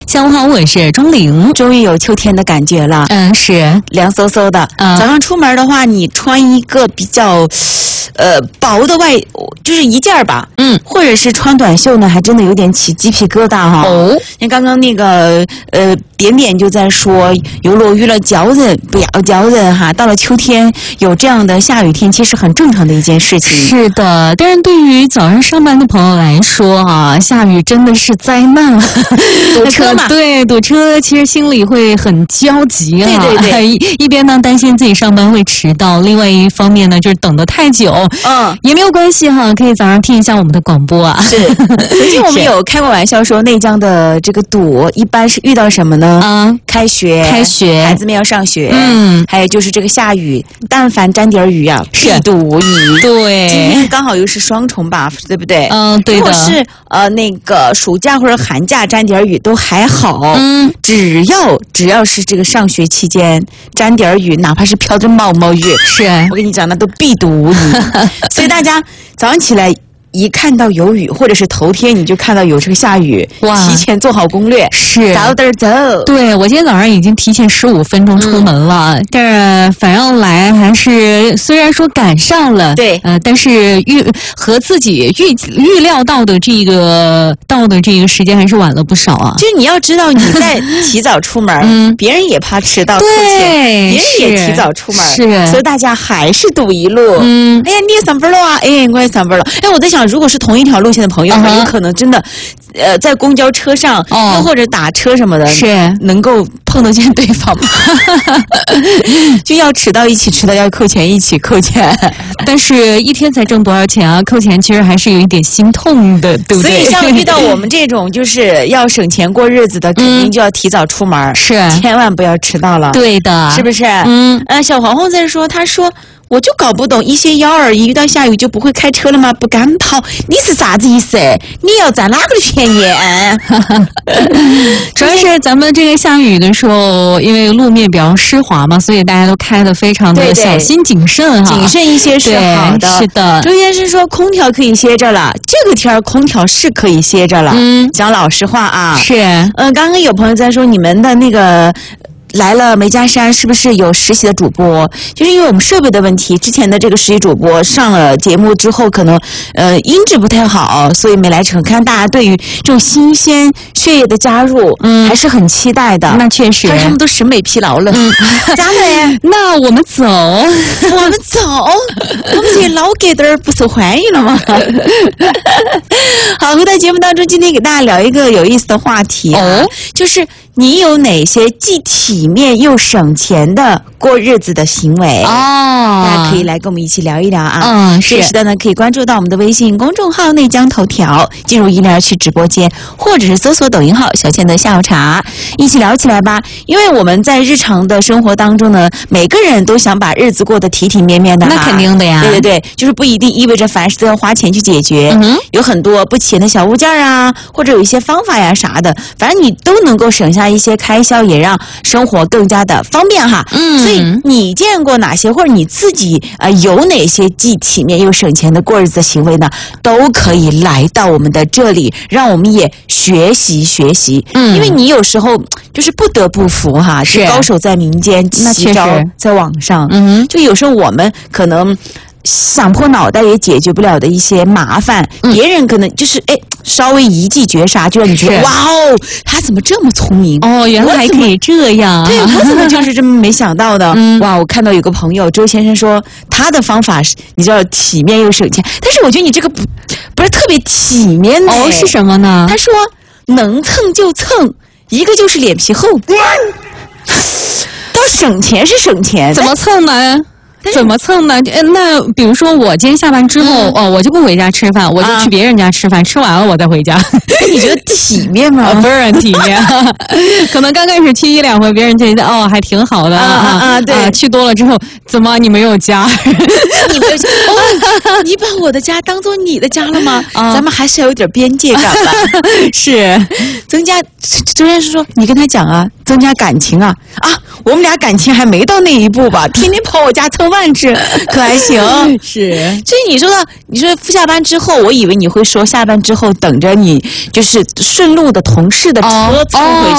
下午好，我是钟玲。 终于有秋天的感觉了， 是凉飕飕的。早上出门的话，你穿一个比较薄的外，就是一件吧，或者是穿短袖呢，还真的有点起鸡皮疙瘩哈。 哦， 像刚刚那个点点就在说，有落雨了，饺子不要饺子哈。到了秋天，有这样的下雨天气是很正常的一件事情。 是的，但是对于早上上班的朋友来说啊，下雨真的是灾难， 堵车嘛。 对，堵车，其实心里会很焦急啊。 对， 一边呢担心自己上班会迟到，另外一方面呢就是等得太久。也没有关系哈，可以早上听一下我们的广播啊。 是，曾经我们有开过玩笑说，内江的这个堵一般是遇到什么呢？开学，孩子们要上学，还有就是这个下雨，但凡沾点雨啊，必堵你。 对， 今天刚好又是双重 buff， 对不对？ 对的。 如果是那个暑假或者寒假沾点雨都还好，只要是这个上学期间沾点雨，哪怕是飘着毛毛雨， 是我跟你讲，那都必堵你。所以大家早上起来一看到有雨，或者是头天你就看到有这个下雨，提前做好攻略， 是早点走。 对，我今天早上已经提前15分钟出门了，但是反要来还是虽然说赶上了， 对， 但是和自己预料到的这个时间还是晚了不少啊。 就是你要知道，你在提早出门，别人也怕迟到， 对， 别人也提早出门， 是， 所以大家还是堵一路。哎呀，你也上班了啊？哎，我也上班了。哎，我在想，如果是同一条路线的朋友，有可能真的，在公交车上，又或者打车什么的， 是能够碰得见对方吗？就要迟到一起迟到，要扣钱一起扣钱。 但是一天才挣多少钱啊？扣钱其实还是有一点心痛的，对不对？ 所以像遇到我们这种就是要省钱过日子的，肯定就要提早出门， 是， 千万不要迟到了。 对的， 是不是？小黄黄在说，他说。我就搞不懂，一些幺儿一遇到下雨就不会开车了吗？不敢跑，你是啥子意思？你要占哪个的便宜？ 主要是咱们这个下雨的时候，因为路面比较湿滑嘛，所以大家都开得非常的小心谨慎哈， 谨慎一些是好的。 是的。 周先生说空调可以歇着了，这个天儿空调是可以歇着了。讲老实话啊， 是。 刚刚有朋友在说你们的那个。来了梅家山是不是有实习的主播？就是因为我们设备的问题，之前的这个实习主播上了节目之后，可能音质不太好，所以没来成。看大家对于这种新鲜血液的加入，还是很期待的。 那确实， 但是他们都审美疲劳了。家人， 那我们走， 我们这些老疙瘩不受欢迎了吗？好，回到节目当中，今天给大家聊一个有意思的话题就是你有哪些既体面又省钱的过日子的行为？大家可以来跟我们一起聊一聊啊。是的呢，可以关注到我们的微信公众号内江头条，进入一聊去直播间，或者是搜索抖音号小倩的下午茶，一起聊起来吧。因为我们在日常的生活当中呢，每个人都想把日子过得体体面面的。 那肯定的呀。 对，就是不一定意味着凡事都要花钱去解决。有很多不起眼的小物件啊，或者有一些方法呀啥的，反正你都能够省下一些开销，也让生活更加的方便哈。所以你见过哪些，或者你自己有哪些既体面又省钱的过日子的行为呢？都可以来到我们的这里，让我们也学习。因为你有时候就是不得不服哈，是高手在民间，奇招在网上。就有时候我们可能想破脑袋也解决不了的一些麻烦，别人可能就是稍微一记绝杀，就让你觉得哇哦，他怎么这么聪明？ 原来还可以这样。 对，我怎么就是这么没想到的？哇，我看到有个朋友周先生说他的方法是，你知道体面又省钱，但是我觉得你这个不是特别体面的。 是什么呢？ 他说能蹭就蹭，一个就是脸皮厚。到省钱是省钱， 怎么蹭呢？怎么蹭呢？那比如说我今天下班之后，我就不回家吃饭，我就去别人家吃饭，吃完了我再回家。 你觉得体面吗？ 不是很体面，可能刚开始去1-2回，别人觉得还挺好的对， 去多了之后，怎么你没有家？ 你没有家？你把我的家当做你的家了吗？咱们还是要有点边界感吧。 是， 增加。周先生说，你跟他讲啊，增加感情啊，我们俩感情还没到那一步吧？天天跑我家蹭饭吃，可还行？ 是。 所以你说下班之后，我以为你会说下班之后等着你就是顺路的同事的车送回